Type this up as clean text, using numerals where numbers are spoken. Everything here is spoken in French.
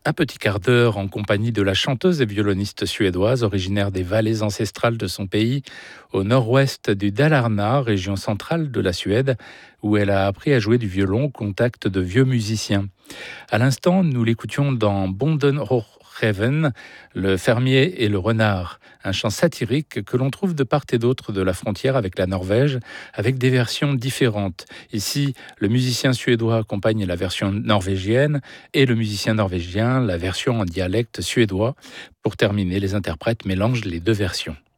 Un petit quart d'heure en compagnie de la chanteuse et violoniste suédoise originaire des vallées ancestrales de son pays, au nord-ouest du Dalarna, région centrale de la Suède, où elle a appris à jouer du violon au contact de vieux musiciens. À l'instant, nous l'écoutions dans Bonden Hochreven, le fermier et le renard, un chant satirique que l'on trouve de part et d'autre de la frontière avec la Norvège, avec des versions différentes. Ici, le musicien suédois accompagne la version norvégienne et le musicien norvégien la version en dialecte suédois. Pour terminer, les interprètes mélangent les deux versions.